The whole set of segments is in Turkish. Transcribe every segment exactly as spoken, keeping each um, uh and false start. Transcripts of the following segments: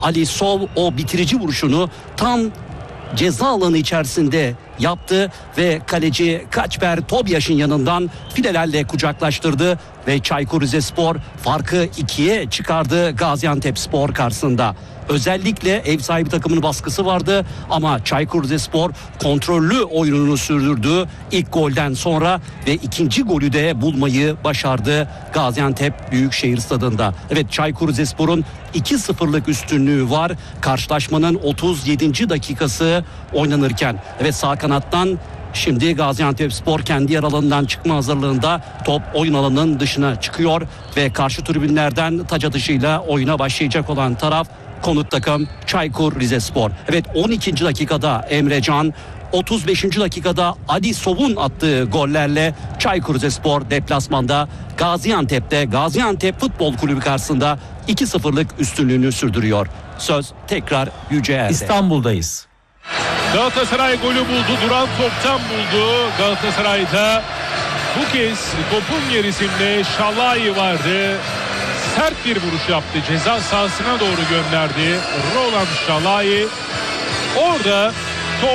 Ali Sov o bitirici vuruşunu tam ceza alanı içerisinde yaptı ve kaleci Kaçper Tobiaş'ın yanından filelerle kucaklaştırdı ve Çaykur Rizespor farkı ikiye çıkardı Gaziantepspor karşısında. Özellikle ev sahibi takımının baskısı vardı ama Çaykur Rizespor kontrollü oyununu sürdürdü ilk golden sonra ve ikinci golü de bulmayı başardı Gaziantep Büyükşehir Stadı'nda. Evet, Çaykur Rizespor'un iki sıfırlık üstünlüğü var karşılaşmanın otuz yedinci dakikası oynanırken. Evet, sağ kanattan şimdi Gaziantepspor kendi yer alanından çıkma hazırlığında, top oyun alanının dışına çıkıyor ve karşı tribünlerden taç atışıyla oyuna başlayacak olan taraf konuk takım Çaykur Rizespor. Evet, on ikinci dakikada Emrecan, otuz beşinci dakikada Ali Sov'un attığı gollerle Çaykur Rizespor deplasmanda Gaziantep'te Gaziantep Futbol Kulübü karşısında iki sıfırlık üstünlüğünü sürdürüyor. Söz tekrar Yüce Er'de. İstanbul'dayız. Galatasaray golü buldu. Duran toptan buldu. Galatasaray'da bu kez topun gerisinde Şalai vardı. Sert bir vuruş yaptı. Ceza sahasına doğru gönderdi Roland Şalai. Orada top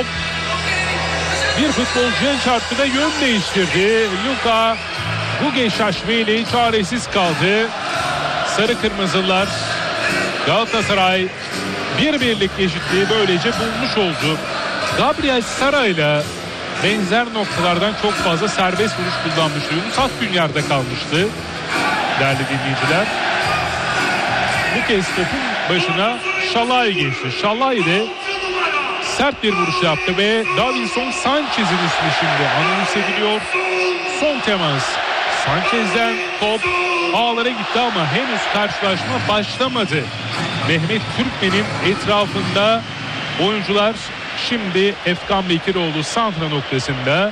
bir futbolcuya çarptı ve yön değiştirdi. Luka Gugeşaşvili çaresiz kaldı. Sarı Kırmızılar Galatasaray bir birlik eşitliği böylece bulmuş oldu. Gabriel Sara ile benzer noktalardan çok fazla serbest vuruş kullanmıştı. Yunus Akgün yerde kalmıştı. Değerli dinleyiciler, bu kez topun başına Şalai geçti. Şalai de sert bir vuruş yaptı ve Davinson Sanchez'in ismi şimdi anons ediliyor. Son temas Sanchez'den, top ağlara gitti ama henüz karşılaşma başlamadı. Mehmet Türkmen'in etrafında oyuncular. Şimdi Efkan Bekiroğlu santra noktasında.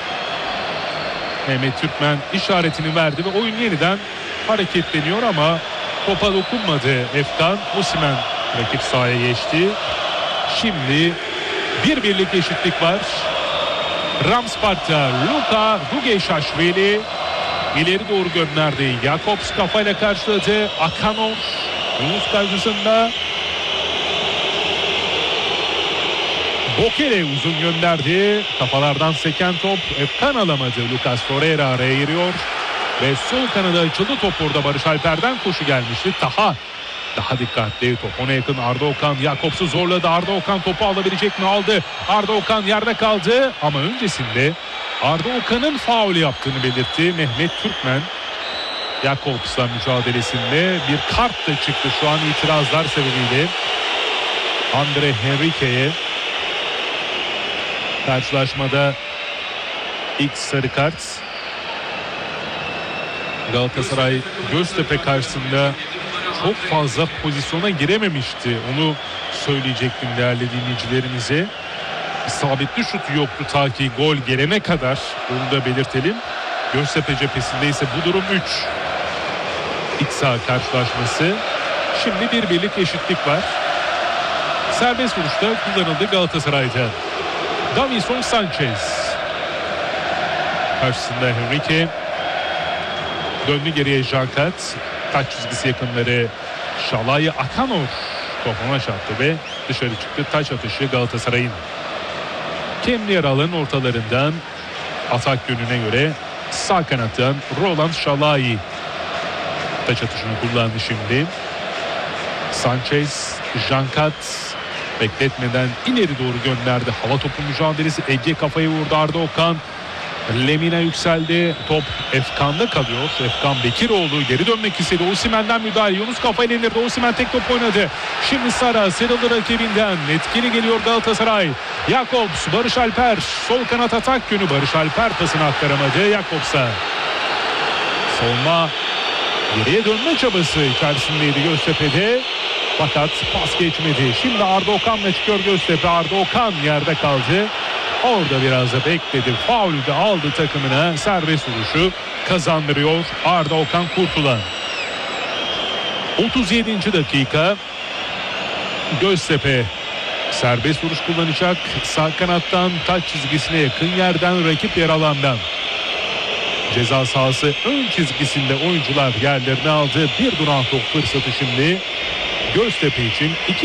Mehmet Türkmen işaretini verdi ve oyun yeniden hareketleniyor ama topa dokunmadı Efkan. Osimhen rakip sahaya geçti. Şimdi bir birlik eşitlik var. Ramspark'ta Luka Gugeşaşvili ileri doğru gönderdi. Jakobs kafayla karşıladı. Akanov Yunus karşısında. Bokele uzun gönderdi. Kafalardan seken top Efkan alamadı. Lucas Torreira araya giriyor. Ve sol kanada açıldı top orada. Barış Alper'den koşu gelmişti. Taha daha dikkatli. Top ona yakın. Arda Okan Jakobs'u zorladı. Arda Okan topu alabilecek mi? Aldı. Arda Okan yerde kaldı. Ama öncesinde Arda Okan'ın faul yaptığını belirtti Mehmet Türkmen. Jakobs'la mücadelesinde bir kart da çıktı şu an itirazlar sebebiyle. Andre Henrique'ye karşılaşmada ilk sarı kart. Galatasaray Göztepe karşısında çok fazla pozisyona girememişti. Onu söyleyecektim değerli dinleyicilerimize. İsabetli şutu yoktu ta ki gol gelene kadar. Onu da belirtelim. Göztepe cephesinde ise bu durum üç. İç saha karşılaşması. Şimdi bir birlik eşitlik var. Serbest vuruşta kullanıldı Galatasaray'da. Davinson Sanchez karşısında Henrique. Döndü geriye Jankat. Taç çizgisi yakınları Şalai Akanov topuna çarptı ve dışarı çıktı. Taç atışı Galatasaray'ın. Kendi yer alanın ortalarından atak yönüne göre sağ kanattan Roland Şalai taç atışını kullandı şimdi. Sanchez, Jankat bekletmeden ileri doğru gönderdi. Hava topu mücadelesi. Ege kafayı vurdu. Arda Okan Lemina yükseldi. Top Efkan'da kalıyor. Efkan Bekiroğlu geri dönmek istedi. Osimhen'den müdahale. Yunus kafayla indirdi. Osimhen tek top oynadı. Şimdi Sara sıyrıldı rakibinden. Etkili geliyor Galatasaray. Jakobs, Barış Alper. Sol kanat atak yönü. Barış Alper pasını aktaramadı Jakobs'a. Solma geriye dönme çabası içerisindeydi Göztepe'de. Fakat pas geçmedi. Şimdi Arda Okan'la çıkıyor Göztepe. Arda Okan yerde kaldı. Orada biraz da bekledi. Faulü de aldı takımına. Serbest vuruşu kazandırıyor Arda Okan Kurtulan. otuz yedinci dakika. Göztepe serbest vuruş kullanacak. Sağ kanattan taç çizgisine yakın yerden rakip yer alandan. Ceza sahası ön çizgisinde oyuncular yerlerini aldı. Bir duran top fırsatı şimdi Göztepe için. iki